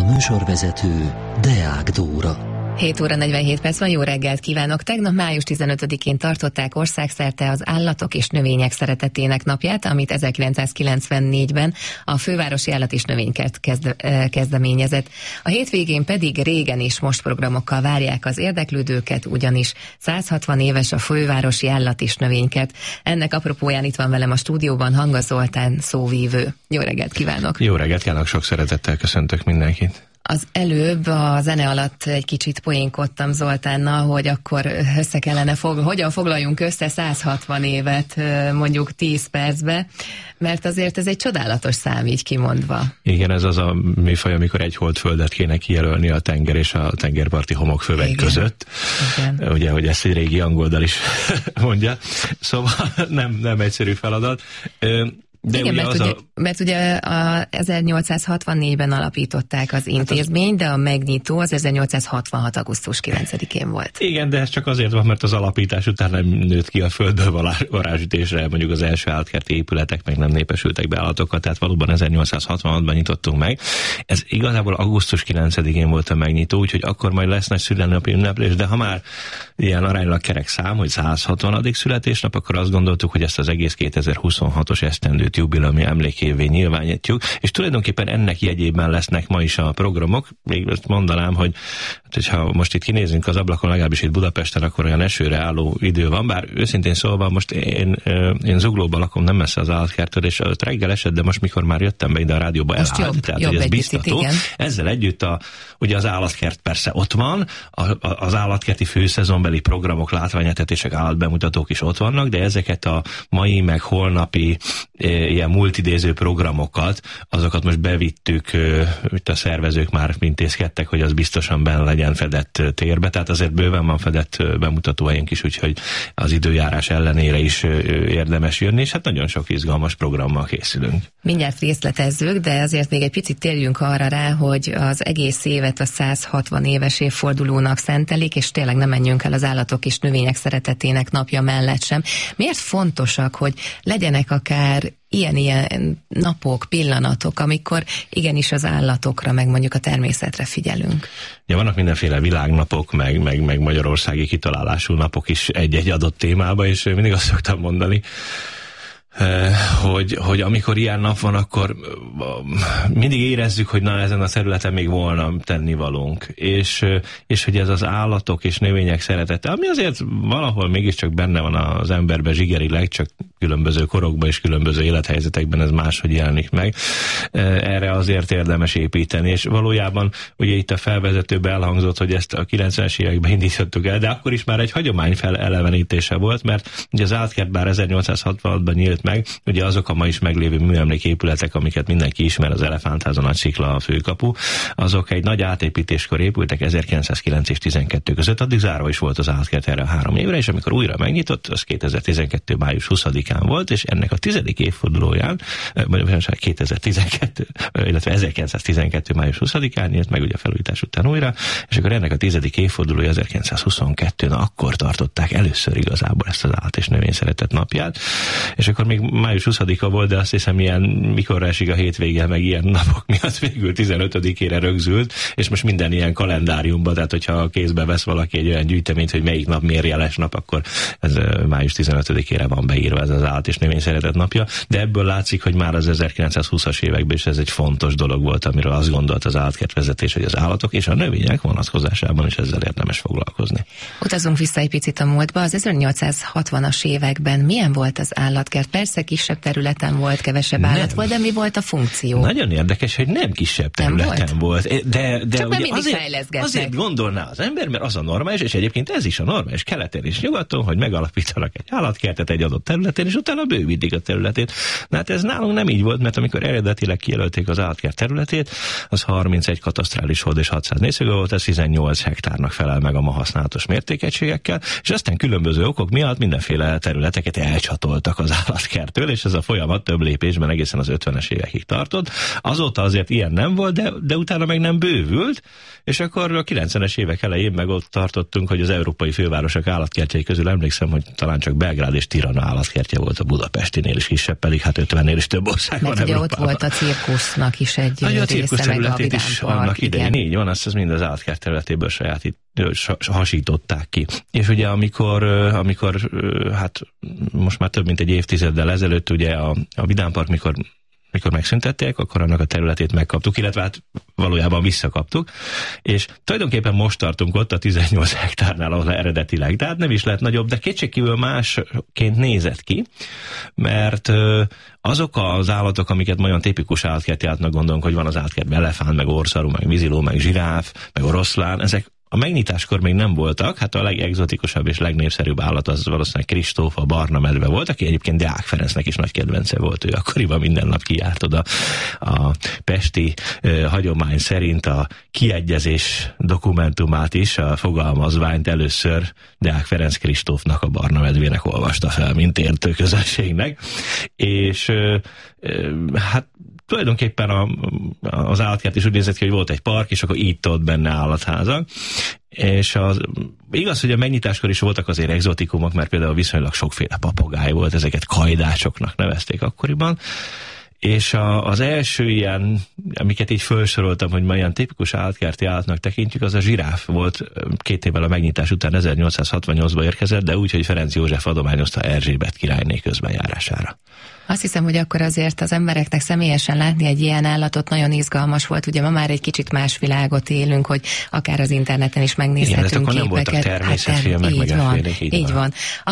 műsorvezető Deák Dóra. 7 óra 47 perc van, jó reggelt kívánok! Tegnap május 15-én tartották országszerte az Állatok és Növények Szeretetének napját, amit 1994-ben a Fővárosi Állat- és Növénykert kezdeményezett. A hétvégén pedig régen és most programokkal várják az érdeklődőket, ugyanis 160 éves a Fővárosi Állat- és Növénykert. Ennek apropóján itt van velem a stúdióban Hanga Zoltán szóvívő. Jó reggelt kívánok! Jó reggelt kívánok, sok szeretettel köszöntök mindenkit! Az előbb a zene alatt egy kicsit poénkodtam Zoltánnal, hogy akkor össze kellene hogyan foglaljunk össze 160 évet mondjuk 10 percbe, mert azért ez egy csodálatos szám így kimondva. Igen, ez az a műfaj, amikor egy holdföldet kéne kijelölni a tenger és a tengerparti homokfövek között. Igen. Ugye, hogy ezt egy régi angol is mondja. Szóval nem egyszerű feladat. De igen, mert ugye 1864-ben alapították az intézményt, de a megnyitó az 1866. augusztus 9-én volt. Igen, de ez csak azért van, mert az alapítás után nem nőtt ki a földből varázsütésre, mondjuk az első állatkerti épületek meg nem népesültek be állatokat, tehát valóban 1866-ban nyitottunk meg. Ez igazából augusztus 9-én volt a megnyitó, úgyhogy akkor majd lesz nagy születésnapi ünneplés, de ha már ilyen aránylag kerek szám, hogy 160. születésnap, akkor azt gondoltuk, hogy ezt az egész 2026-os esztendőt jubileumi emlékévé nyilvánítjuk, és tulajdonképpen ennek jegyében lesznek ma is a programok. Még azt mondanám, hogyha most itt kinézünk az ablakon, legalábbis itt Budapesten, akkor olyan esőre álló idő van, bár őszintén szólva most én Zuglóban lakom, nem messze az állatkerttől, és az reggel esett, de most mikor már jöttem be ide a rádióba, elállt, tehát hogy ez biztató. Ezzel együtt ugye az állatkert persze ott van, az állatkerti főszezonbeli programok, látványetetések, állatbemutatók is ott vannak, de ezeket a mai meg holnapi ilyen multidéző programokat, azokat most bevittük, itt a szervezők már intézkedtek, hogy az biztosan benne legyen fedett térbe, tehát azért bőven van fedett bemutatóhelyünk is, úgyhogy az időjárás ellenére is érdemes jönni, és hát nagyon sok izgalmas programmal készülünk. Mindjárt részletezzük, de azért még egy picit térjünk arra rá, hogy az egész évet a 160 éves évfordulónak szentelik, és tényleg nem menjünk el az Állatok és Növények Szeretetének napja mellett sem. Miért fontosak, hogy legyenek akár ilyen napok, pillanatok, amikor igenis az állatokra, meg mondjuk a természetre figyelünk? Ja, vannak mindenféle világnapok, meg magyarországi kitalálású napok is egy-egy adott témába, és mindig azt szoktam mondani, hogy amikor ilyen nap van, akkor mindig érezzük, hogy na, ezen a területen még volna tennivalónk, és hogy ez az állatok és növények szeretete, ami azért valahol mégiscsak benne van az emberben zsigerileg, csak különböző korokban és különböző élethelyzetekben ez máshogy jelenik meg. Erre azért érdemes építeni, és valójában ugye itt a felvezetőben elhangzott, hogy ezt a 90-es években indítottuk el, de akkor is már egy hagyomány felelevenítése volt, mert ugye az állatkert bár 1866-ban nyílt meg, ugye azok a ma is meglévő műemléképületek, amiket mindenki ismer, az Elefántház, a Nagyszikla, a Főkapu, azok egy nagy átépítéskor épültek 1909 és 12 között, addig zárva is volt az állatkert erre 3 évre, és amikor újra megnyitott, az 2012. május 20-án volt, és ennek a 10. évfordulóján, 2012, illetve 1912. május 20-án nyílt meg ugye a felújítás után újra, és akkor ennek a 10. évfordulója 1922-n akkor tartották először igazából ezt az állat- és növény szeretet napját, és akkor még május 20-a volt, de azt hiszem mikorra esik a hétvége, meg ilyen napok miatt végül 15-ére rögzült, és most minden ilyen kalendáriumban, tehát hogyha kézbe vesz valaki egy olyan gyűjteményt, hogy melyik nap miért jeles nap, akkor ez május 15-ére van beírva ez az állat- és növény szeretet napja, de ebből látszik, hogy már az 1920-as években is ez egy fontos dolog volt, amiről azt gondolt az állatkertvezetés, hogy az állatok és a növények vonatkozásában is ezzel érdemes foglalkozni. Utazunk vissza egy picit a múltba. Az 1860-as években milyen volt az állatkert? Persze kisebb területen volt, kevesebb állat volt, de mi volt a funkció? Nagyon érdekes, hogy nem kisebb területen volt. De csak ugye azért gondolná az ember, mert az a normális, és egyébként ez is a normális keleten és nyugaton, hogy megalapítanak egy állatkertet egy adott területén, és utána bővítik a területét. Na hát ez nálunk nem így volt, mert amikor eredetileg kijelölték az állatkert területét, az 31 katasztrális hold és 600 négyszögő volt, ez 18 hektárnak felel meg a ma használatos mértékegységekkel, és aztán különböző okok miatt mindenféle területeket elcsatoltak az állatkerttől, és ez a folyamat több lépésben egészen az 50-es évekig tartott. Azóta azért ilyen nem volt, de utána meg nem bővült, és akkor a 90-es évek elején meg ott tartottunk, hogy az európai fővárosok állatkertjei közül emlékszem, hogy talán csak Belgrád és Tirana állatkertje állatkertje volt a budapestinél is kisebb, pedig hát 50-nél is több ország van Európában. Európában. Ott volt a cirkusznak is egy a része, cirkusz területét is annak idején, így van, azt mind az állatkert területéből hasították ki. És ugye amikor hát most már több mint egy évtizeddel ezelőtt ugye a Vidámpark, mikor megszüntették, akkor annak a területét megkaptuk, illetve hát valójában visszakaptuk, és tulajdonképpen most tartunk ott a 18 hektárnál, ahol eredetileg, de hát nem is lett nagyobb, de kétségkívül másként nézett ki, mert azok az állatok, amiket olyan tipikus állatkerti állatnak gondolunk, hogy van az állatkertben elefánt, meg orszarú, meg víziló, meg zsiráf, meg oroszlán, ezek a megnyitáskor még nem voltak, hát a legegzotikusabb és legnépszerűbb állat az valószínűleg Kristóf, a barna medve volt, aki egyébként Deák Ferencnek is nagy kedvence volt, ő akkoriban minden nap kijárt oda. A pesti hagyomány szerint a kiegyezés dokumentumát is, a fogalmazványt először Deák Ferenc Kristófnak, a barna medvének olvasta fel, mint értő közönségnek, és hát tulajdonképpen az állatkert is úgy nézett ki, hogy volt egy park, és akkor így tolt benne állatházak. És igaz, hogy a megnyitáskor is voltak azért egzotikumok, mert például viszonylag sokféle papagáj volt, ezeket kajdácsoknak nevezték akkoriban. És az első ilyen, amiket így felsoroltam, hogy ma ilyen tipikus állatkerti állatnak tekintjük, az a zsiráf volt 2 évvel a megnyitás után, 1868-ba érkezett, de úgy, hogy Ferenc József adományozta Erzsébet királyné közbenjárására. Azt hiszem, hogy akkor azért az embereknek személyesen látni egy ilyen állatot nagyon izgalmas volt. Ugye ma már egy kicsit más világot élünk, hogy akár az interneten is megnézhetünk képeket. Igen, nem voltak természetfilmek, így van.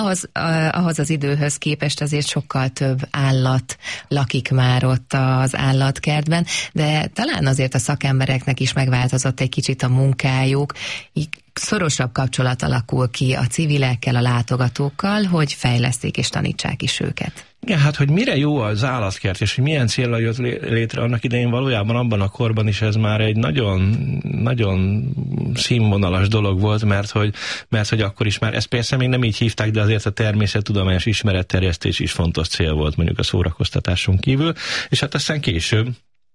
Ahhoz az időhöz képest azért sokkal több állat lakik már ott az állatkertben, de talán azért a szakembereknek is megváltozott egy kicsit a munkájuk, így szorosabb kapcsolat alakul ki a civilekkel, a látogatókkal, hogy fejleszték és tanítsák is őket. Igen, hát hogy mire jó az állatkert, és hogy milyen célra jött létre annak idején, valójában abban a korban is ez már egy nagyon, nagyon színvonalas dolog volt, mert hogy akkor is már, ezt persze még nem így hívták, de azért a természettudományos ismeretterjesztés is fontos cél volt mondjuk a szórakoztatáson kívül, és hát aztán később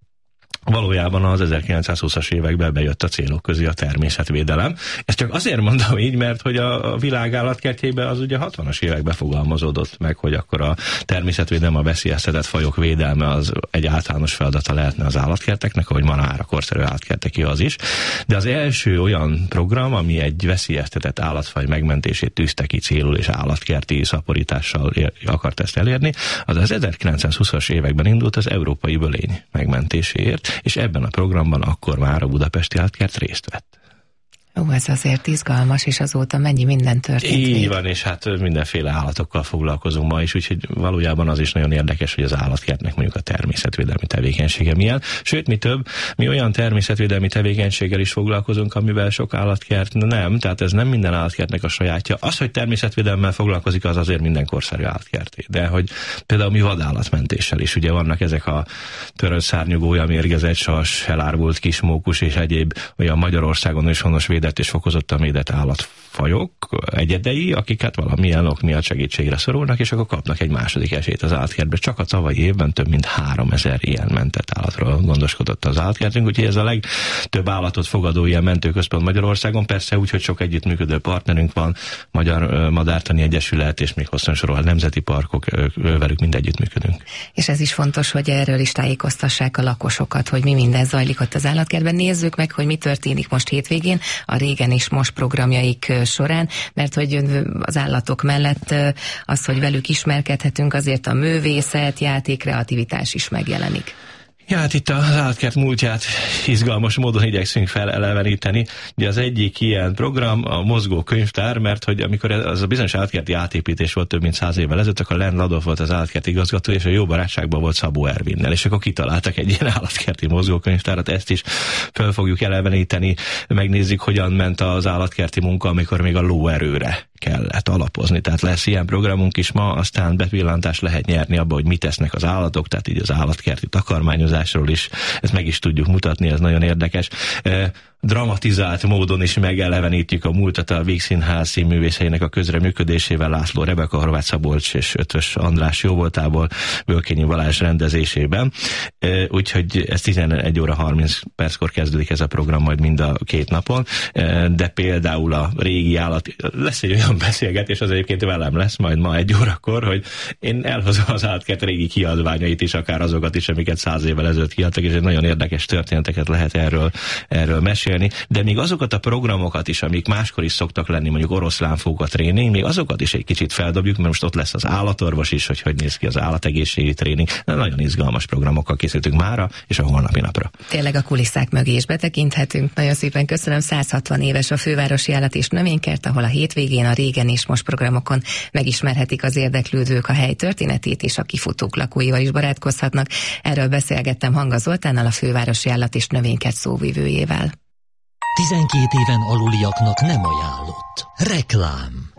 valójában az 1920-as években bejött a célok közé a természetvédelem. Ezt csak azért mondom így, mert hogy a világ állatkertjében az ugye 60-as években fogalmazódott meg, hogy akkor a természetvédelem, a veszélyeztetett fajok védelme az egy általános feladata lehetne az állatkerteknek, ahogy már a korszerű állatkerteké az is. De az első olyan program, ami egy veszélyeztetett állatfaj megmentését tűzte ki célul és állatkerti szaporítással akart ezt elérni, az 1920-as években indult az európai bölény megmentéséért, és ebben a programban akkor már a budapesti állatkert részt vett. Ez azért izgalmas, és azóta mennyi minden történt. Így van, és hát mindenféle állatokkal foglalkozunk ma is, úgyhogy valójában az is nagyon érdekes, hogy az állatkertnek mondjuk a természetvédelmi tevékenysége milyen. Sőt, mi több, mi olyan természetvédelmi tevékenységgel is foglalkozunk, amivel sok állatkert nem, tehát ez nem minden állatkertnek a sajátja. Az, hogy természetvédelemmel foglalkozik, az azért minden korszerű állatkerté. De hogy például mi vadállatmentéssel is, ugye vannak ezek a törött szárnyugója, mérgezett sas, elárvult kismókus és egyéb olyan Magyarországon is honos védett és fokozottan védett állatfajok, egyedei, akiket valamilyen ok miatt segítségre szorulnak, és akkor kapnak egy második esélyt az állatkertbe. Csak a tavalyi évben több mint 3000 ilyen mentett állatról gondoskodott az állatkertünk, úgyhogy ez a legtöbb állatot fogadó ilyen mentőközpont Magyarországon, persze úgy, hogy sok együttműködő partnerünk van, Magyar Madártani Egyesület, és még hosszan sorol nemzeti parkok, velük mind együttműködünk. És ez is fontos, hogy erről is tájékoztassák a lakosokat, hogy mi minden zajlik ott az állatkertben. Nézzük meg, hogy mi történik most hétvégén a régen és most programjaik során, mert hogy az állatok mellett az, hogy velük ismerkedhetünk, azért a művészet, játék, kreativitás is megjelenik. Ja, hát itt az állatkert múltját izgalmas módon igyekszünk feleleveníteni. Ugye az egyik ilyen program a mozgó könyvtár, mert hogy amikor az a bizonyos állatkerti átépítés volt több mint 100 évvel ezelőtt, akkor Len Ladolf volt az állatkerti igazgató, és a jó barátságban volt Szabó Ervinnel, és akkor kitaláltak egy ilyen állatkerti mozgókönyvtárat, ezt is fel fogjuk eleveníteni, megnézzük, hogyan ment az állatkerti munka, amikor még a lóerőre kellett alapozni. Tehát lesz ilyen programunk is ma, aztán bepillantást lehet nyerni abba, hogy mit tesznek az állatok, tehát így az állatkerti takarmányozásról is, ezt meg is tudjuk mutatni, ez nagyon érdekes. dramatizált módon is megelevenítjük a múltat a Vígszínház színművészeinek a közreműködésével, László Rebeka, Horváth Szabolcs és Ötvös András jóvoltából, Völkényi Balázs rendezésében. Úgyhogy ez 11 óra 30 perckor kezdődik ez a program majd mind a két napon, de például a régi állat, lesz egy olyan beszélgetés, az egyébként velem lesz majd ma 1 órakor, hogy én elhozom az állatkert régi kiadványait is, akár azokat is, amiket 100 évvel ezelőtt kiadtak, és egy nagyon érdekes történeteket lehet erről mesélni, de még azokat a programokat is, amik máskor is szoktak lenni, mondjuk oroszlánfóka tréning, még azokat is egy kicsit feldobjuk, mert most ott lesz az állatorvos is, hogy néz ki az állategészségi tréning. De nagyon izgalmas programokkal készültünk mára, és a holnapi napra. Tényleg a kulisszák mögé is betekinthetünk. Nagyon szépen köszönöm. 160 éves a Fővárosi Állat és Növénykert, ahol a hétvégén a régen és most programokon megismerhetik az érdeklődők a hely történetét, és a kifutók lakóival is barátkozhatnak. Erről beszélgettem Hanga Zoltánnal, a Fővárosi Állat és Növénykert szóvivőjével. 12 éven aluliaknak nem ajánlott. Reklám.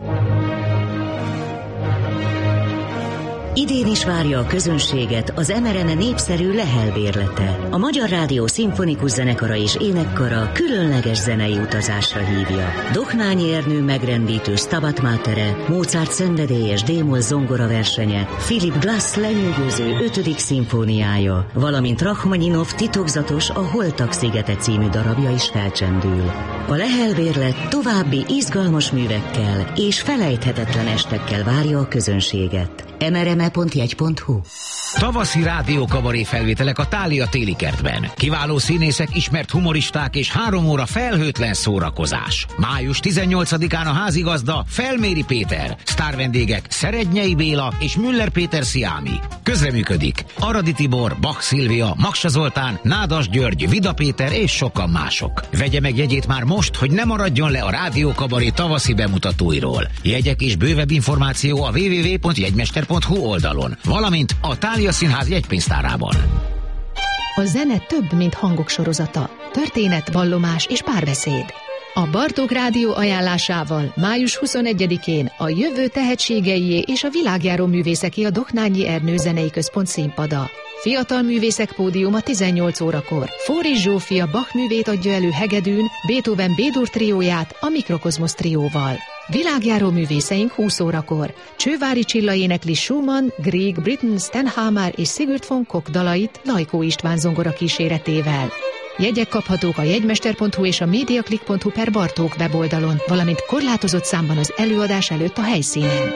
Idén is várja a közönséget az MRN népszerű Lehel bérlete. A Magyar Rádió Szimfonikus Zenekara és Énekkara különleges zenei utazásra hívja. Dohnányi Ernő megrendítő Stabat Matere, Mozart szenvedélyes D-moll zongora versenye, Philip Glass lenyűgöző 5. szimfóniája, valamint Rachmaninov titokzatos A Holtak szigete című darabja is felcsendül. A Lehel bérlet további izgalmas művekkel és felejthetetlen estekkel várja a közönséget. mrme.jegy.hu. Tavaszi rádiókabaré felvételek a Thália téli kertben. Kiváló színészek, ismert humoristák és 3 óra felhőtlen szórakozás. Május 18-án a házigazda Felméri Péter, sztárvendégek Szerednyei Béla és Müller Péter Sziámi. Közreműködik Aradi Tibor, Bach Szilvia, Maksa Zoltán, Nádas György, Vida Péter és sokan mások. Vegye meg jegyét már most, hogy ne maradjon le a rádiókabaré tavaszi bemutatóiról. Jegyek és bővebb információ a www.jegymester.hu oldalon, valamint a Thália Színház jegypénztárában. A zene több, mint hangok sorozata. Történet, vallomás és párbeszéd. A Bartók Rádió ajánlásával május 21-én a jövő tehetségeié és a világjáró művészeké a Dohnányi Ernő Zenei Központ színpada. Fiatal művészek pódiuma 18 órakor. Fóris Zsófia Bach művét adja elő hegedűn, Beethoven B-dur trióját a Mikrokozmosz trióval. Világjáró művészeink 20 órakor. Csővári Csilla énekli Schumann, Grieg, Britten, Stenhamer és Sigurd von Koch dalait Lajkó István zongora kíséretével. Jegyek kaphatók a jegymester.hu és a mediaclick.hu/Bartók weboldalon, valamint korlátozott számban az előadás előtt a helyszínen.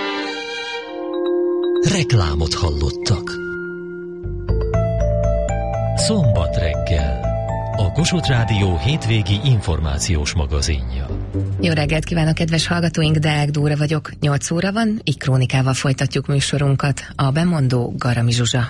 Reklámot hallottak. Szombat reggel. A Kossuth Rádió hétvégi információs magazinja. Jó reggelt kívánok, kedves hallgatóink, Deák Dóra vagyok. 8 óra van, így krónikával folytatjuk műsorunkat. A bemondó Garami Zsuzsa.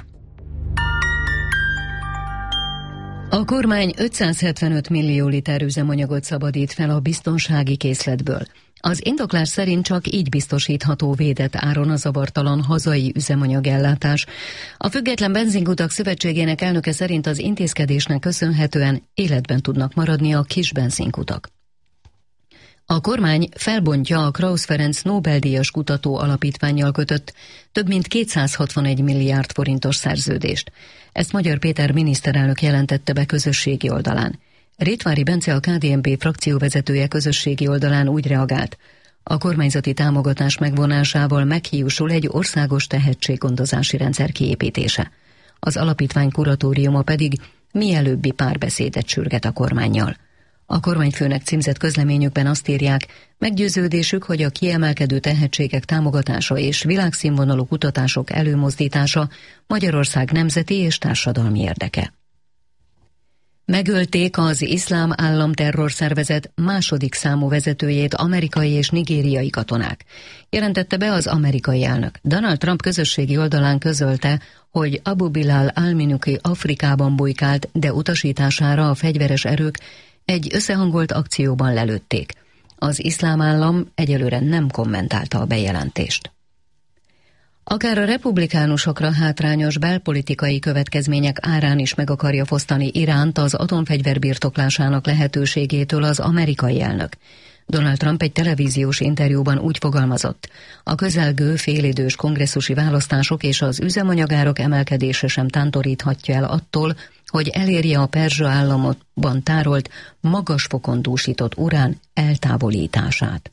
A kormány 575 millió liter üzemanyagot szabadít fel a biztonsági készletből. Az indoklás szerint csak így biztosítható védett áron a zavartalan hazai üzemanyagellátás. A Független Benzinkutak Szövetségének elnöke szerint az intézkedésnek köszönhetően életben tudnak maradni a kis benzinkutak. A kormány felbontja a Krausz Ferenc Nobel-díjas kutató alapítvánnyal kötött több mint 261 milliárd forintos szerződést. Ezt Magyar Péter miniszterelnök jelentette be közösségi oldalán. Rétvári Bence, a KDNP frakcióvezetője közösségi oldalán úgy reagált: a kormányzati támogatás megvonásával meghiúsul egy országos tehetséggondozási rendszer kiépítése. Az alapítvány kuratóriuma pedig mielőbbi párbeszédet sürget a kormánnyal. A kormányfőnek címzett közleményükben azt írják, meggyőződésük, hogy a kiemelkedő tehetségek támogatása és világszínvonalú kutatások előmozdítása Magyarország nemzeti és társadalmi érdeke. Megölték az Iszlám Állam terrorszervezet második számú vezetőjét amerikai és nigériai katonák. Jelentette be az amerikai elnök. Donald Trump közösségi oldalán közölte, hogy Abu Bilal al-Minuki Afrikában bujkált, de utasítására a fegyveres erők egy összehangolt akcióban lelőtték. Az Iszlám Állam egyelőre nem kommentálta a bejelentést. Akár a republikánusokra hátrányos belpolitikai következmények árán is meg akarja fosztani Iránt az atomfegyver birtoklásának lehetőségétől az amerikai elnök. Donald Trump egy televíziós interjúban úgy fogalmazott: a közelgő félidős kongresszusi választások és az üzemanyagárak emelkedése sem tántoríthatja el attól, hogy elérje a Perzsa államban tárolt, magas fokon dúsított urán eltávolítását.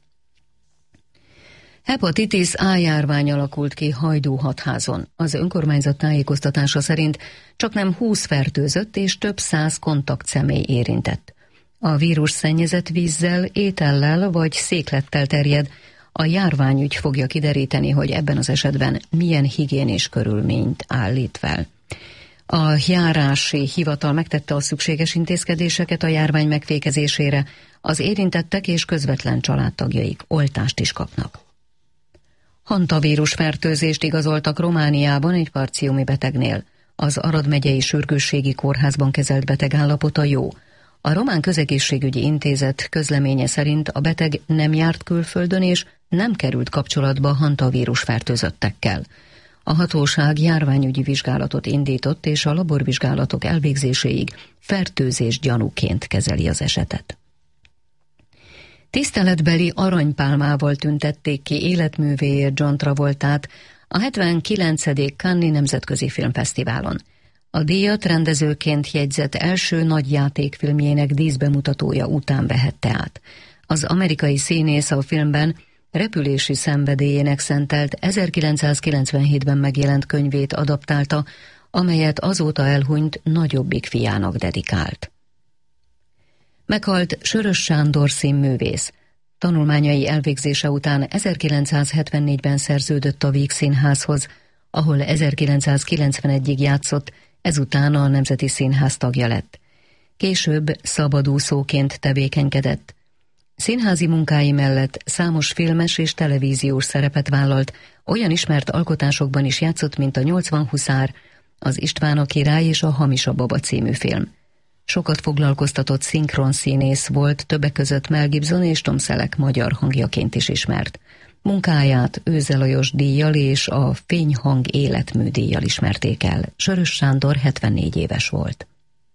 Hepatitis A járvány alakult ki Hajdú-Hatházon. Az önkormányzat tájékoztatása szerint csaknem 20 fertőzött és több 100 kontaktszemély érintett. A vírus szennyezett vízzel, étellel vagy széklettel terjed. A járványügy fogja kideríteni, hogy ebben az esetben milyen higiénés körülményt állít fel. A járási hivatal megtette a szükséges intézkedéseket a járvány megfékezésére. Az érintettek és közvetlen családtagjaik oltást is kapnak. Hantavírus fertőzést igazoltak Romániában egy karciumi betegnél. Az Arad megyei sürgősségi kórházban kezelt beteg állapota jó. A Román Közegészségügyi Intézet közleménye szerint a beteg nem járt külföldön és nem került kapcsolatba hantavírus fertőzöttekkel. A hatóság járványügyi vizsgálatot indított, és a laborvizsgálatok elvégzéséig fertőzés gyanúként kezeli az esetet. Tiszteletbeli aranypálmával tüntették ki életművéért John Travoltát a 79. Cannes-i Nemzetközi Filmfesztiválon. A díjat rendezőként jegyzett első nagy játékfilmjének díszbemutatója után vehette át. Az amerikai színész a filmben repülési szenvedélyének szentelt 1997-ben megjelent könyvét adaptálta, amelyet azóta elhunyt nagyobbik fiának dedikált. Meghalt Sörös Sándor színművész. Tanulmányai elvégzése után 1974-ben szerződött a Vígszínházhoz, ahol 1991-ig játszott, ezután a Nemzeti Színház tagja lett. Később szabadúszóként tevékenykedett. Színházi munkái mellett számos filmes és televíziós szerepet vállalt, olyan ismert alkotásokban is játszott, mint a 80 huszár, az István a király és a Hamis a baba című film. Sokat foglalkoztatott szinkronszínész volt, többek között Mel Gibson és Tom Selleck magyar hangjaként is ismert. Munkáját Őze Lajos díjjal és a Fényhang életmű díjjal ismerték el. Sörös Sándor 74 éves volt.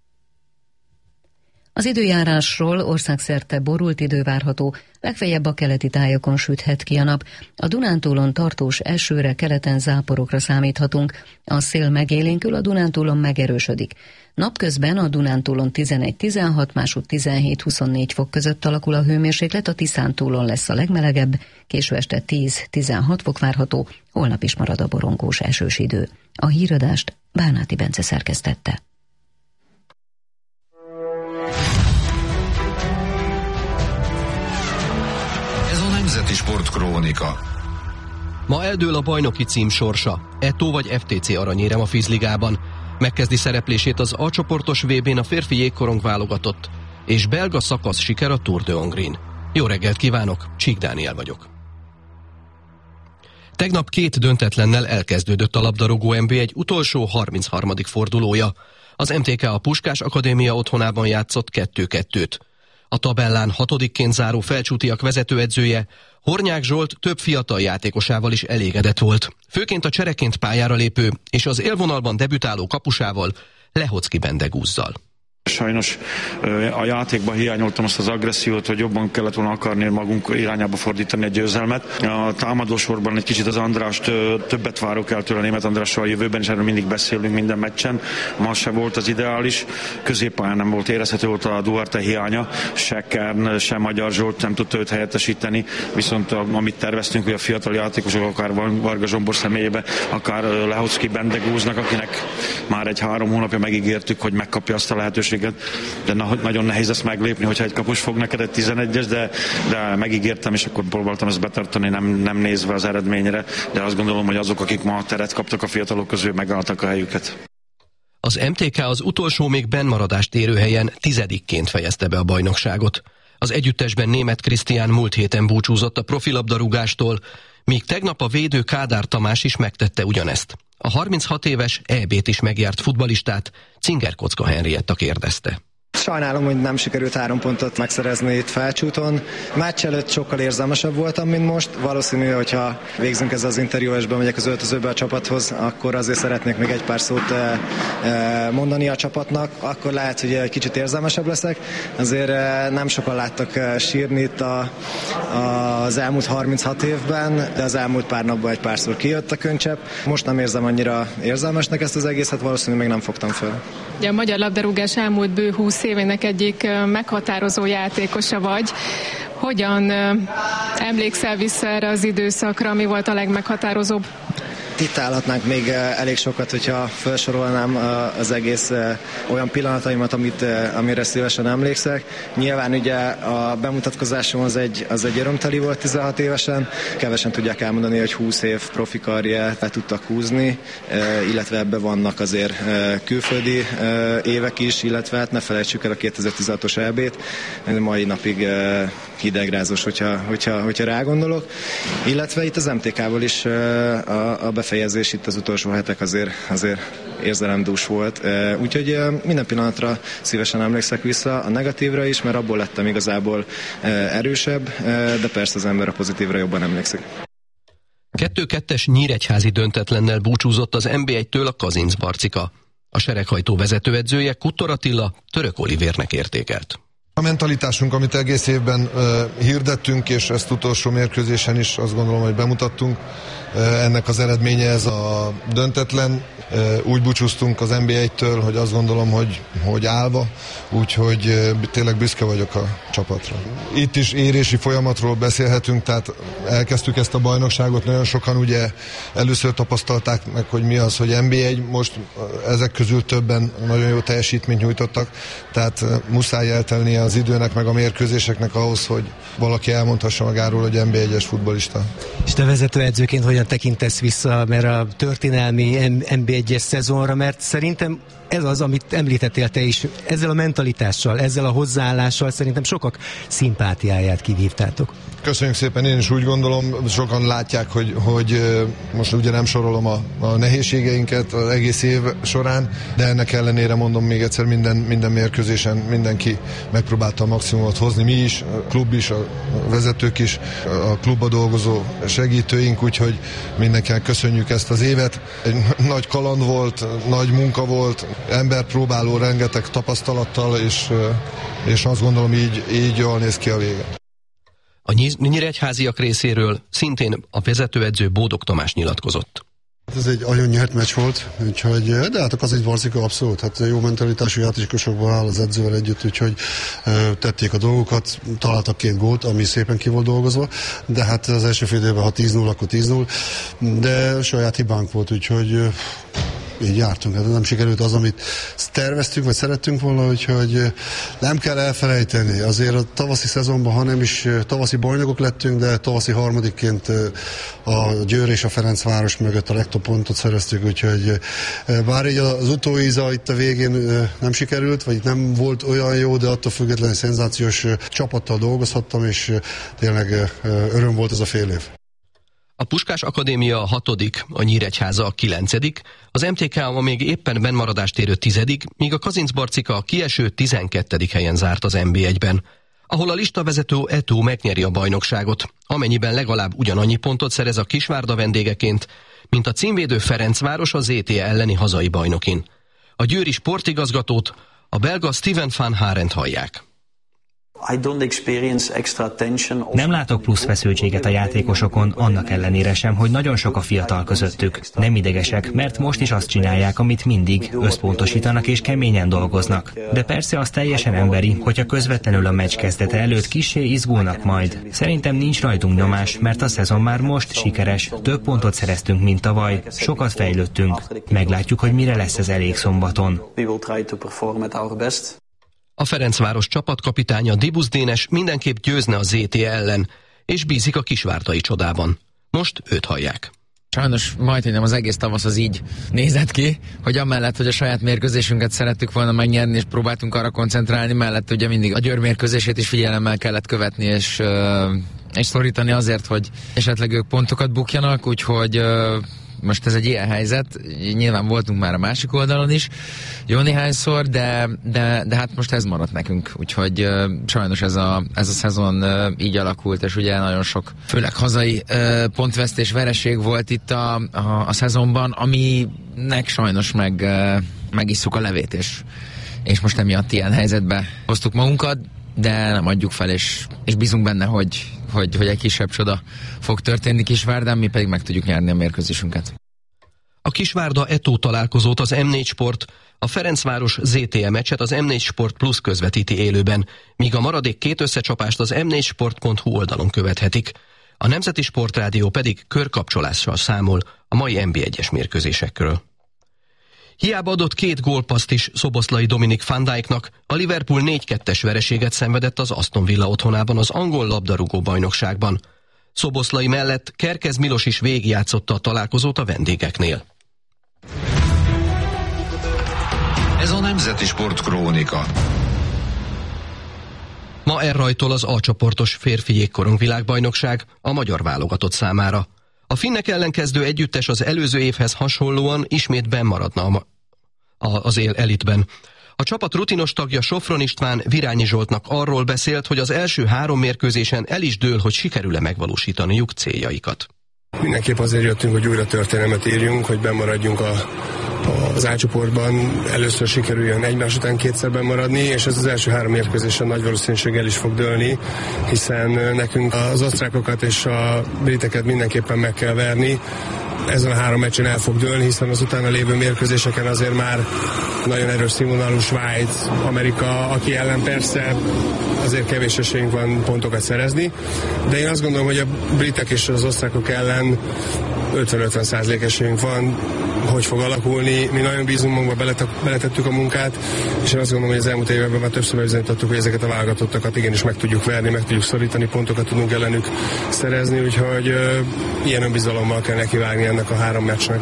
Az időjárásról: országszerte borult idő várható, legfeljebb a keleti tájakon süthet ki a nap. A Dunántúlon tartós esőre, keleten záporokra számíthatunk. A szél megélénkül, a Dunántúlon megerősödik. Napközben a Dunántúlon 11-16, másút 17-24 fok között alakul a hőmérséklet, a Tiszántúlon lesz a legmelegebb, késő este 10-16 fok várható, holnap is marad a borongós esős idő. A híradást Bánáti Bence szerkesztette. Nemzeti Sportkrónika. Ma eldől a bajnoki cím sorsa. Eto vagy FTC aranyérem a Fizligában. Megkezdi szereplését az A csoportos VB-n a férfi jégkorong válogatott, és belga szakasz siker a Tour de Hongrin. Jó reggelt kívánok, Csík Dániel vagyok. Tegnap 2 döntetlennel elkezdődött a labdarúgó NB1 utolsó 33. fordulója. Az MTK a Puskás Akadémia otthonában játszott 2-2-t. A tabellán 6-ként záró Felcsútiak vezetőedzője, Hornyák Zsolt több fiatal játékosával is elégedett volt. Főként a csereként pályára lépő és az élvonalban debütáló kapusával, Lehocki Bendegúzzal. Sajnos a játékban hiányoltam azt az agressziót, hogy jobban kellett volna akarni magunk irányába fordítani egy győzelmet. A támadósorban egy kicsit az Andrást többet várok el tőle, Németh Andrással a jövőben, és erről mindig beszélünk minden meccsen. Ma se volt az ideális, középpályán nem volt érezhető, volt a Duarte hiánya, se Kern, se Magyar Zsolt nem tudta őt helyettesíteni, viszont amit terveztünk, hogy a fiatal játékosok, akár Varga Zsombor személyében, akár Lehocki Bendegúznak, akinek már egy 3 hónapja megígértük, hogy megkapja azt a lehetőséget, de nagyon nehéz ezt meglépni, hogyha egy kapus fog neked egy 11-es, de megígértem, és akkor próbáltam ezt betartani, nem nézve az eredményre, de azt gondolom, hogy azok, akik ma teret kaptak a fiatalok közül, megálltak a helyüket. Az MTK az utolsó még bennmaradást érő helyen 10-ként fejezte be a bajnokságot. Az együttesben Németh Krisztián múlt héten búcsúzott a profilabdarúgástól, míg tegnap a védő Kádár Tamás is megtette ugyanezt. A 36 éves EB-t is megjárt futballistát Cinger Kocka Henrietta kérdezte. Sajnálom, hogy nem sikerült 3 pontot megszerezni itt Felcsúton. Meccs előtt sokkal érzelmesebb voltam, mint most. Valószínű, hogyha végzünk ezzel az interjú, és bemegyek az öltözőbe a csapathoz, akkor azért szeretnék még egy pár szót mondani a csapatnak. Akkor lehet, hogy egy kicsit érzelmesebb leszek. Azért nem sokan láttak sírni itt az elmúlt 36 évben, de az elmúlt pár napban egy párszor kijött a könycsepp. Most nem érzem annyira érzelmesnek ezt az egészet, valószínűleg még nem fogtam föl. Ugye a magyar labdarúgás elmúlt bő 20 évének egyik meghatározó játékosa vagy. Hogyan emlékszel vissza erre az időszakra, mi volt a legmeghatározóbb? Itt állhatnánk még elég sokat, hogyha felsorolnám az egész olyan pillanataimat, amire szívesen emlékszek. Nyilván ugye a bemutatkozásom az egy örömteli volt 16 évesen. Kevesen tudják elmondani, hogy 20 év profi karriert le tudtak húzni, illetve ebbe vannak azért külföldi évek is, illetve hát ne felejtsük el a 2016-os EB-t. Mai napig hidegrázós, hogyha rágondolok. Illetve itt az MTK-ból is a befejezés itt az utolsó hetek azért érzelemdús volt. Úgyhogy minden pillanatra szívesen emlékszek vissza, a negatívra is, mert abból lettem igazából erősebb, de persze az ember a pozitívra jobban emlékszik. 2-2-es nyíregyházi döntetlennel búcsúzott az NB1-től a Kazinc Barcika. A sereghajtó vezetőedzője Kuttor Attila Török Olivérnek értékelt. A mentalitásunk, amit egész évben hirdettünk, és ezt utolsó mérkőzésen is azt gondolom, hogy bemutattunk, ennek az eredménye ez a döntetlen. Úgy búcsúztunk az NB1-től, hogy azt gondolom, hogy állva, úgyhogy tényleg büszke vagyok a csapatra. Itt is érési folyamatról beszélhetünk, tehát elkezdtük ezt a bajnokságot, nagyon sokan ugye először tapasztalták meg, hogy mi az, hogy NB1, most ezek közül többen nagyon jó teljesítményt nyújtottak, tehát muszáj eltelnie az időnek, meg a mérkőzéseknek ahhoz, hogy valaki elmondhassa magáról, hogy NB1-es futballista. És te vezetőedzőként hogyan tekintesz vissza, mert a történelmi NB1-es szezonra, mert szerintem ez az, amit említettél te is, ezzel a mentalitással, ezzel a hozzáállással szerintem sokak szimpátiáját kivívtátok. Köszönjük szépen, én is úgy gondolom, sokan látják, hogy most ugye nem sorolom a nehézségeinket az egész év során, de ennek ellenére mondom még egyszer, minden mérkőzésen mindenki megpróbálta a maximumot hozni, mi is, a klub is, a vezetők is, a klubba dolgozó segítőink, úgyhogy mindenkinek köszönjük ezt az évet. Egy nagy kaland volt, nagy munka volt, ember próbáló rengeteg tapasztalattal, és azt gondolom így jól néz ki a vége. A nyíregyháziak részéről szintén a vezetőedző Bódog Tamás nyilatkozott. Ez egy nagyon nyert meccs volt, úgyhogy, de hát az egy Barcika abszolút, hát jó mentalitású játékosokból áll az edzővel együtt, úgyhogy tették a dolgokat, találtak 2 gólt, ami szépen ki volt dolgozva, de hát az első fél időben, ha 10-0, akkor 10-0, de saját hibánk volt, úgyhogy így jártunk, hát nem sikerült az, amit terveztünk, vagy szerettünk volna, úgyhogy nem kell elfelejteni. Azért a tavaszi szezonban, ha nem is tavaszi bajnokok lettünk, de tavaszi harmadikként a Győr és a Ferencváros mögött a legtöbb pontot szereztük, úgyhogy bár így az utóíza itt a végén nem sikerült, vagy nem volt olyan jó, de attól függetlenül szenzációs csapattal dolgozhattam, és tényleg öröm volt ez a fél év. A Puskás Akadémia a 6., a Nyíregyháza a 9., az MTK ma még éppen bennmaradást érő 10., míg a Kazinc Barcika a kieső 12. helyen zárt az NB1-ben, ahol a listavezető Eto megnyeri a bajnokságot, amennyiben legalább ugyanannyi pontot szerez a Kisvárda vendégeként, mint a címvédő Ferencváros a ZTE elleni hazai bajnokin. A győri sportigazgatót, a belga Steven van Harent hallják. Nem látok plusz feszültséget a játékosokon, annak ellenére sem, hogy nagyon sok a fiatal közöttük. Nem idegesek, mert most is azt csinálják, amit mindig, összpontosítanak és keményen dolgoznak. De persze az teljesen emberi, hogyha közvetlenül a meccs kezdete előtt kissé izgulnak majd. Szerintem nincs rajtunk nyomás, mert a szezon már most sikeres, több pontot szereztünk, mint tavaly, sokat fejlődtünk. Meglátjuk, hogy mire lesz ez elég szombaton. A Ferencváros csapatkapitánya Dibusz Dénes mindenképp győzne a ZTE ellen, és bízik a kisvárdai csodában. Most őt hallják. Sajnos majdnem az egész tavasz az így nézett ki, hogy amellett, hogy a saját mérkőzésünket szerettük volna megnyerni, és próbáltunk arra koncentrálni, mellett ugye mindig a Győr mérkőzését is figyelemmel kellett követni, és szorítani azért, hogy esetleg ők pontokat bukjanak, úgyhogy most ez egy ilyen helyzet, nyilván voltunk már a másik oldalon is, jó néhányszor, de hát most ez maradt nekünk, úgyhogy sajnos ez a szezon így alakult, és ugye nagyon sok, főleg hazai pontvesztés, vereség volt itt a szezonban, aminek sajnos megisszuk a levét, és most emiatt ilyen helyzetbe hoztuk magunkat, de nem adjuk fel, és bízunk benne, hogy egy kisebb csoda fog történni Kisvárdán, mi pedig meg tudjuk nyerni a mérkőzésünket. A Kisvárda Eto találkozót az M4 Sport, A Ferencváros ZTE meccset az M4 Sport Plus közvetíti élőben, míg a maradék 2 összecsapást az m4sport.hu oldalon követhetik. A Nemzeti Sportrádió pedig körkapcsolással számol a mai NB1-es mérkőzésekről. Hiába adott 2 gólpasszt is Szoboszlai Dominik van Dijknak, a Liverpool 4-2-es vereséget szenvedett az Aston Villa otthonában az angol labdarúgó bajnokságban. Szoboszlai mellett Kerkez Milos is végigjátszotta a találkozót a vendégeknél. Ez a Nemzeti Sport Krónika. Ma elrajtol az A-csoportos férfi jégkorong világbajnokság a magyar válogatott számára. A finnek ellen kezdő együttes az előző évhez hasonlóan ismét benn maradna az elitben. A csapat rutinos tagja Sofron István Virányi Zsoltnak arról beszélt, hogy az első 3 mérkőzésen el is dől, hogy sikerül-e megvalósítaniuk céljaikat. Mindenképp azért jöttünk, hogy újra történelmet írjunk, hogy bennmaradjunk az A-csoportban. Először sikerüljön egymás után 2-szer bennmaradni, és ez az első 3 mérkőzésen nagy valószínűséggel is fog dőlni, hiszen nekünk az osztrákokat és a briteket mindenképpen meg kell verni. Ezen a 3 meccsen el fog dőlni, hiszen az utána lévő mérkőzéseken azért már nagyon erős színvonalú Svájc, Amerika, aki ellen persze azért kevés esélyünk van pontokat szerezni, de én azt gondolom, hogy a britek és az osztrákok ellen 50-50% esélyünk van, hogy fog alakulni. Mi nagyon bízunk magunkba, beletettük a munkát, és én azt gondolom, hogy az elmúlt években már többször bizonyítottuk, hogy ezeket a válogatottakat igenis meg tudjuk verni, meg tudjuk szorítani, pontokat tudunk ellenük szerezni, úgyhogy ilyen önbizalommal kell nekivágni ennek a 3 meccsnek.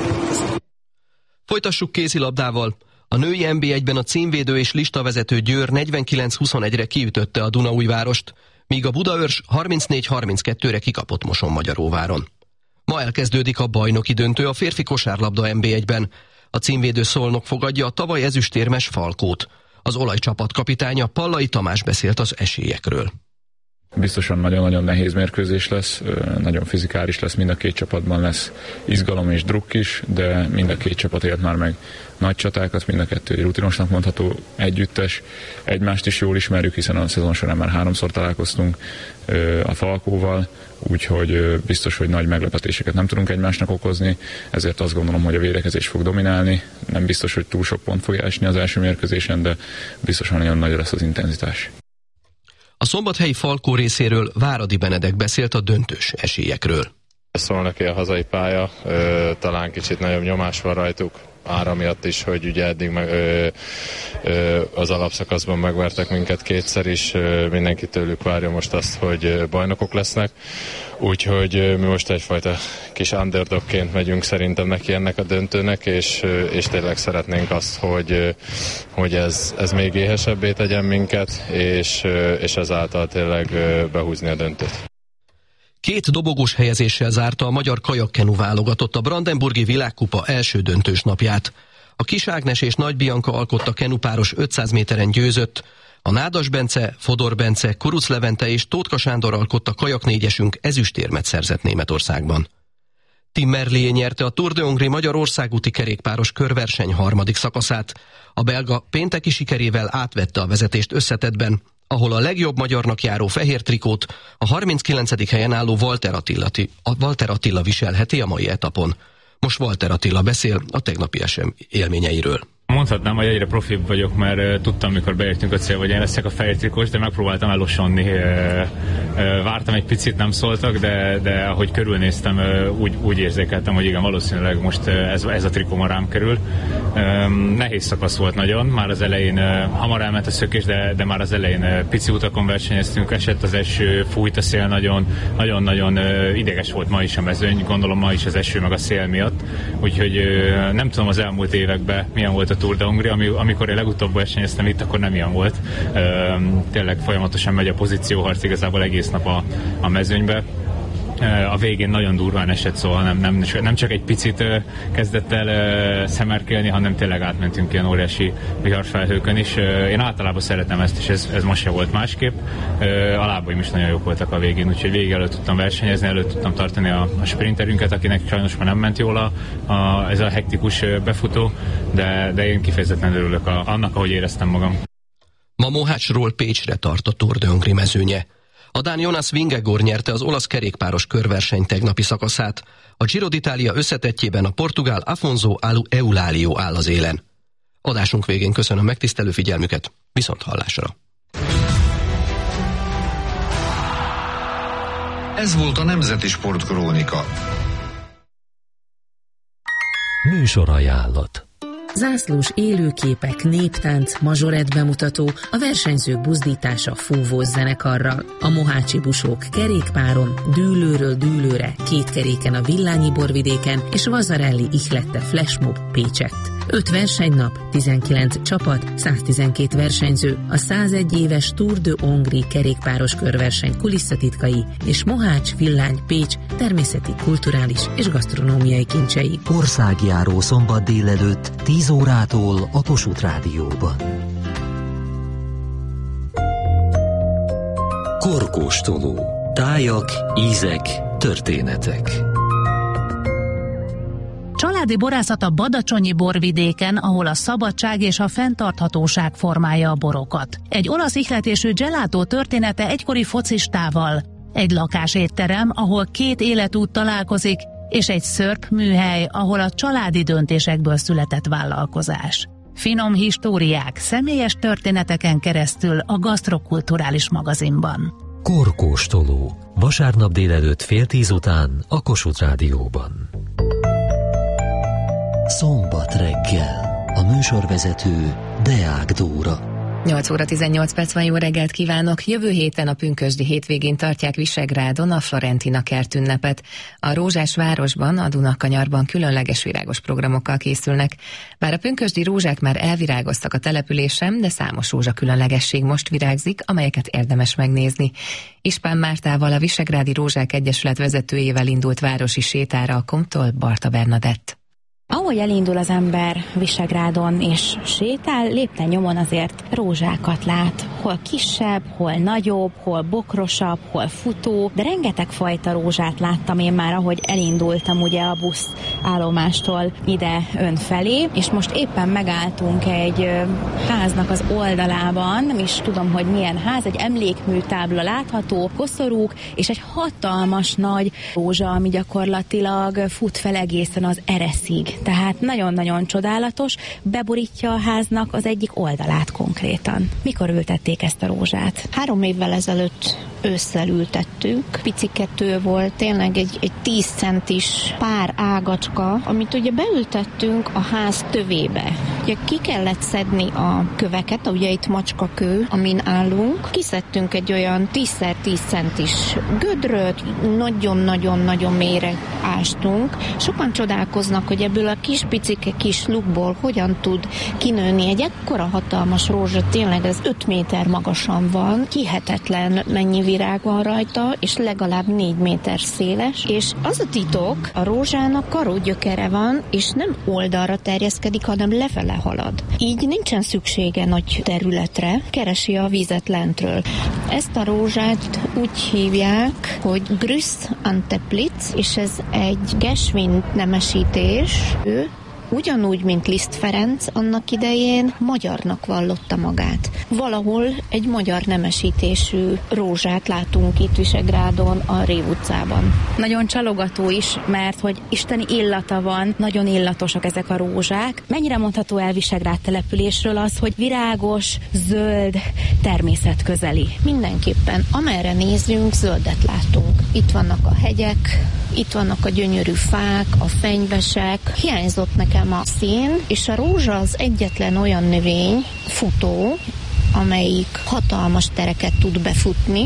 Folytassuk kézilabdával. A női NB1-ben a címvédő és listavezető Győr 49-21-re kiütötte a Dunaújvárost, míg a Budaörs 34-32-re kikapott Mosonmagyaróváron. Ma elkezdődik a bajnoki döntő a férfi kosárlabda NB1-ben. A címvédő Szolnok fogadja a tavaly ezüstérmes Falkót. Az olajcsapat kapitánya Pallai Tamás beszélt az esélyekről. Biztosan nagyon-nagyon nehéz mérkőzés lesz, nagyon fizikális lesz, mind a 2 csapatban lesz izgalom és drukk is, de mind a 2 csapat élt már meg nagy csatákat, mind a 2 rutinosnak mondható együttes. Egymást is jól ismerjük, hiszen a szezon során már 3-szor találkoztunk a Falkóval, úgyhogy biztos, hogy nagy meglepetéseket nem tudunk egymásnak okozni, ezért azt gondolom, hogy a védekezés fog dominálni. Nem biztos, hogy túl sok pont fog esni az első mérkőzésen, de biztosan nagyon nagy lesz az intenzitás. A szombathelyi Falkó részéről Váradi Benedek beszélt a döntős esélyekről. Szolnoki a hazai pálya, talán kicsit nagyobb nyomás van rajtuk, ára miatt is, hogy ugye eddig az alapszakaszban megvertek minket 2-szer is, mindenki tőlük várja most azt, hogy bajnokok lesznek, úgyhogy mi most egyfajta kis underdogként megyünk szerintem neki ennek a döntőnek, és tényleg szeretnénk azt, hogy ez még éhesebbé tegyen minket, és ezáltal tényleg behúzni a döntőt. 2 dobogós helyezéssel zárta a magyar kajakkenu válogatott a Brandenburgi Világkupa első döntős napját. A Kis Ágnes és Nagy Bianca alkotta kenupáros 500 méteren győzött, a Nádas Bence, Fodor Bence, Kuruc Levente és Tótka Sándor alkotta kajaknégyesünk ezüstérmet szerzett Németországban. Tim Merlier nyerte a Tour de Hongrie magyar országúti kerékpáros körverseny 3. szakaszát. A belga pénteki sikerével átvette a vezetést összetettben, ahol a legjobb magyarnak járó fehér trikót a 39. helyen álló Walter Attila viselheti a mai etapon. Most Walter Attila beszél a tegnapi élményeiről. Mondhatnám, hogy egyre profibb vagyok, mert tudtam, mikor beértünk a célba, hogy én leszek a fehér trikós, de megpróbáltam elosonni. Vártam egy picit, nem szóltak, de ahogy körülnéztem, úgy érzékeltem, hogy igen, valószínűleg most ez a trikó ma rám kerül. Nehéz szakasz volt nagyon, már az elején hamar elment a szökés, de már az elején pici utakon versenyeztünk, esett az eső, fújt a szél nagyon ideges volt ma is a mezőny, gondolom ma is az eső meg a szél miatt, úgyhogy nem tudom az elmúlt években milyen volt a Tour de Hongrie, amikor én legutóbb versenyeztem itt, akkor nem ilyen volt. Tényleg folyamatosan megy a pozícióharc igazából egész nap a mezőnybe. A végén nagyon durván esett, szóval nem csak egy picit kezdett el szemerkélni, hanem tényleg átmentünk ilyen óriási viharfelhőkön is. Én általában szeretem ezt, és ez most se volt másképp. A lábaim is nagyon jók voltak a végén, úgyhogy végig elő tudtam versenyezni, elő tudtam tartani a sprinterünket, akinek sajnos már nem ment jól ez a hektikus befutó, de én kifejezetten örülök annak, ahogy éreztem magam. Ma Mohácsról Pécsre tart a Tour de Hongrie mezőnye. A dán Jonas Vingegaard nyerte az olasz kerékpáros körverseny tegnapi szakaszát. A Giro d'Italia összetettjében a portugál Afonso Eulálio áll az élen. Adásunk végén köszönöm megtisztelő figyelmüket, viszont hallásra. Ez volt a Nemzeti Sportkrónika. Műsorajánlat. Zászlós élőképek, néptánc, mazsorett bemutató, a versenyzők buzdítása fúvós zenekarral, a mohácsi busók kerékpáron, dűlőről dűlőre, kétkeréken a Villányi borvidéken és Vazarelli Ihlette Flashmob Pécsett. 5 versenynap, 19 csapat, 112 versenyző, a 101 éves Tour de Hongrie kerékpáros körverseny kulisszatitkai és Mohács, Villány, Pécs természeti, kulturális és gasztronómiai kincsei. Országjáró szombat délelőtt 10 órától a Kossuth Rádióban. Korkóstoló. Tájak, ízek, történetek. Családi borászat a Badacsonyi borvidéken, ahol a szabadság és a fenntarthatóság formálja a borokat. Egy olasz ihletésű gelato története egykori focistával, egy lakásétterem, ahol 2 életút találkozik, és egy szörp műhely, ahol a családi döntésekből született vállalkozás. Finom históriák, személyes történeteken keresztül a Gasztrokulturális magazinban. Korkóstoló. Vasárnap délelőtt 9:30 után a Kossuth Rádióban. Szombat reggel. A műsorvezető Deák Dóra. 8 óra 18 perc van, jó reggelt kívánok! Jövő héten a pünkösdi hétvégén tartják Visegrádon a Florentina kert ünnepet. A Rózsás városban, a Dunakanyarban különleges virágos programokkal készülnek. Bár a pünkösdi rózsák már elvirágoztak a településen, de számos rózsa különlegesség most virágzik, amelyeket érdemes megnézni. Ispán Mártával, a Visegrádi Rózsák Egyesület vezetőjével indult városi sétára a Komtól Barta Bernadett. Ahogy elindul az ember Visegrádon és sétál, lépten nyomon azért rózsákat lát. Hol kisebb, hol nagyobb, hol bokrosabb, hol futó, de rengeteg fajta rózsát láttam én már, ahogy elindultam ugye a busz állomástól ide önfelé, és most éppen megálltunk egy háznak az oldalában, nem is tudom, hogy milyen ház, egy emlékműtábla látható, koszorúk, és egy hatalmas nagy rózsa, ami gyakorlatilag fut fel egészen az ereszig. Tehát nagyon-nagyon csodálatos, beborítja a háznak az egyik oldalát konkrétan. Mikor ültették ezt a rózsát? 3 évvel ezelőtt ősszel ültettük. Picikető volt, tényleg egy 10 centis pár ágacska, amit ugye beültettünk a ház tövébe. Ugye ki kellett szedni a köveket, ugye itt macskakő, amin állunk. Kiszedtünk egy olyan 10x10 centis gödröt, nagyon-nagyon-nagyon mélyre ástunk. Sokan csodálkoznak, hogy ebből a kis picike kis lukból hogyan tud kinőni egy ekkora hatalmas rózsa, tényleg ez 5 méter magasan van, hihetetlen mennyi virág van rajta, és legalább 4 méter széles, és az a titok, a rózsának karógyökere van, és nem oldalra terjeszkedik, hanem lefele halad. Így nincsen szüksége nagy területre, keresi a vizet lentről. Ezt a rózsát úgy hívják, hogy Grüss an Teplitz, és ez egy Geschwind nemesítés. Ő ugyanúgy, mint Liszt Ferenc annak idején magyarnak vallotta magát. Valahol egy magyar nemesítésű rózsát látunk itt Visegrádon, a Rév utcában. Nagyon csalogató is, mert hogy isteni illata van, nagyon illatosak ezek a rózsák. Mennyire mondható el Visegrád településről az, hogy virágos, zöld, természetközeli? Mindenképpen, amerre nézünk, zöldet látunk. Itt vannak a hegyek, itt vannak a gyönyörű fák, a fenyvesek. Hiányzott nekem a szín, és a rózsa az egyetlen olyan növény, futó, amelyik hatalmas tereket tud befutni,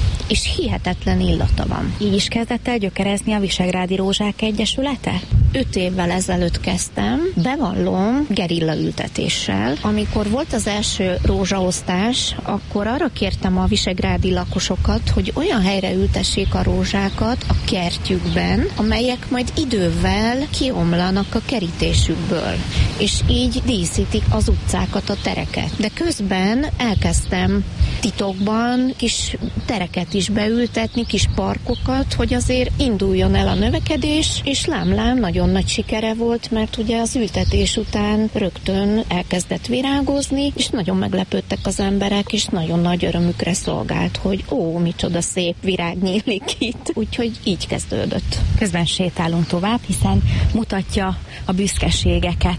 és hihetetlen illata van. Így is kezdett el gyökerezni a Visegrádi Rózsák Egyesülete? 5 évvel ezelőtt kezdtem, bevallom, gerillaültetéssel. Amikor volt az első rózsaosztás, akkor arra kértem a visegrádi lakosokat, hogy olyan helyre ültessék a rózsákat a kertjükben, amelyek majd idővel kiomlanak a kerítésükből, és így díszítik az utcákat, a tereket. De közben elkezdtem titokban kis tereket is beültetni, kis parkokat, hogy azért induljon el a növekedés, és lám nagyon nagy sikere volt, mert ugye az ültetés után rögtön elkezdett virágozni, és nagyon meglepődtek az emberek, és nagyon nagy örömükre szolgált, hogy micsoda szép virág nyílik itt. Úgyhogy így kezdődött. Közben sétálunk tovább, hiszen mutatja a büszkeségeket.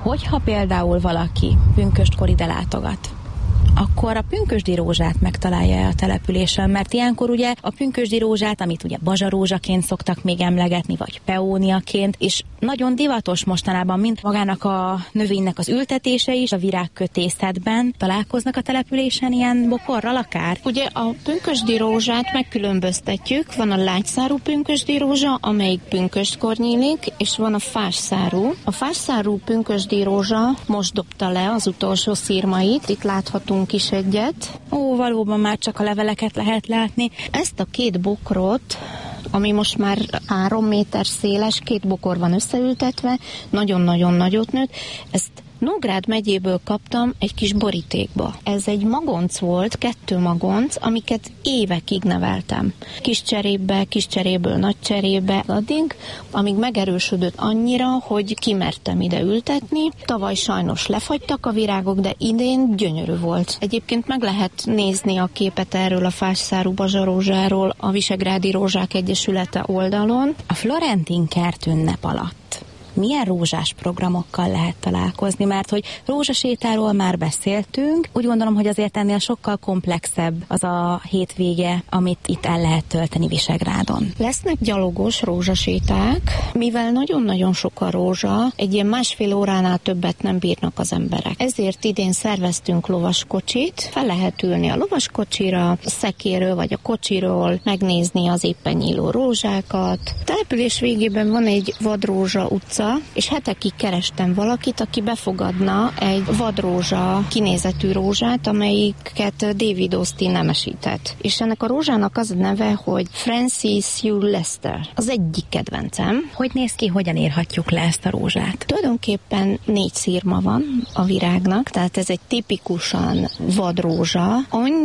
hogyha például valaki pünköstkor ide látogat, akkor a pünkösdi rózsát megtalálja a településen, mert ilyenkor ugye a pünkösdi rózsát, amit ugye bazsarózsaként szoktak még emlegetni, vagy peóniaként, és nagyon divatos mostanában, mint magának a növénynek az ültetése is, a virágkötészetben találkoznak a településen ilyen bokorral akár? Ugye a pünkösdi rózsát megkülönböztetjük, van a lágyszárú pünkösdi rózsa, amelyik pünköstkor nyílik, és van a fásszárú. A fásszárú pünkösdi rózsa most dobta le az utolsó szirmait, itt láthatunk is egyet. Ó, valóban már csak a leveleket lehet látni. Ezt a két bokrot, ami most már 3 méter széles, 2 bokor van összeültetve, nagyon-nagyon nagyot nőtt, ezt Nógrád megyéből kaptam egy kis borítékba. Ez egy magonc volt, 2 magonc, amiket évekig neveltem. Kis cseréből nagy cserébe, addig, amíg megerősödött annyira, hogy kimertem ide ültetni. Tavaly sajnos lefagytak a virágok, de idén gyönyörű volt. Egyébként meg lehet nézni a képet erről a fásszárú bazsarózsáról a Visegrádi Rózsák Egyesülete oldalon. A Florentin kertünnep alatt milyen rózsás programokkal lehet találkozni, mert hogy rózsasétáról már beszéltünk, úgy gondolom, hogy azért ennél sokkal komplexebb az a hétvége, amit itt el lehet tölteni Visegrádon. Lesznek gyalogos rózsaséták, mivel nagyon-nagyon sok a rózsa, egy ilyen 1,5 óránál többet nem bírnak az emberek. Ezért idén szerveztünk lovaskocsit, fel lehet ülni a lovaskocsira, a szekéről vagy a kocsiról, megnézni az éppen nyíló rózsákat. A település végében van egy vadrózsa utca, és hetekig kerestem valakit, aki befogadna egy vadrózsa kinézetű rózsát, amelyiket David Austin nemesített. És ennek a rózsának az a neve, hogy Francis Hugh Lester. Az egyik kedvencem. Hogy néz ki, hogyan írhatjuk le ezt a rózsát? Tulajdonképpen 4 szirma van a virágnak, tehát ez egy tipikusan vadrózsa.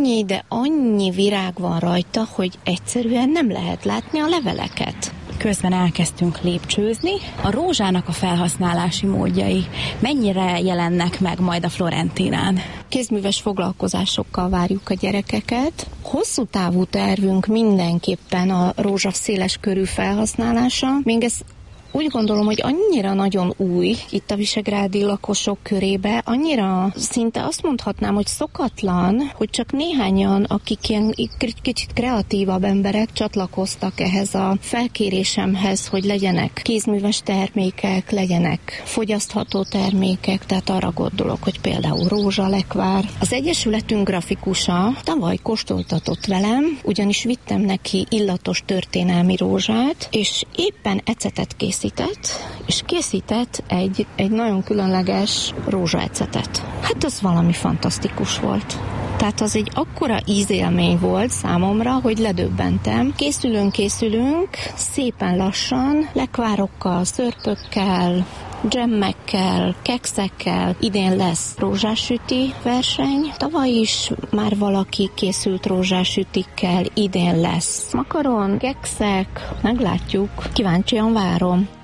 Annyi virág van rajta, hogy egyszerűen nem lehet látni a leveleket. Közben elkezdtünk lépcsőzni. A rózsának a felhasználási módjai mennyire jelennek meg majd a Florentinán? Kézműves foglalkozásokkal várjuk a gyerekeket. Hosszú távú tervünk mindenképpen a rózsa széles körű felhasználása. Még ez úgy gondolom, hogy annyira nagyon új itt a visegrádi lakosok körébe, annyira szinte azt mondhatnám, hogy szokatlan, hogy csak néhányan, akik ilyen kicsit kreatívabb emberek csatlakoztak ehhez a felkérésemhez, hogy legyenek kézműves termékek, legyenek fogyasztható termékek, tehát arra gondolok, hogy például rózsa, lekvár. Az Egyesületünk grafikusa tavaly kóstoltatott velem, ugyanis vittem neki illatos történelmi rózsát, és éppen ecetet készített egy nagyon különleges rózsaecetet. Hát az valami fantasztikus volt. Tehát az egy akkora ízélmény volt számomra, hogy ledöbbentem. Készülünk, szépen lassan, lekvárokkal, szörpökkel, dzsemmekkel, kekszekkel. Idén lesz rózsásüti verseny. Tavaly is már valaki készült rózsásütikkel, idén lesz makaron, kekszek, meglátjuk. Kíváncsian várom.